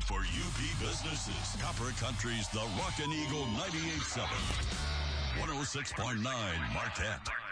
for UP businesses. Copper Country's The Rockin' Eagle 98.7. 106.9 Marquette.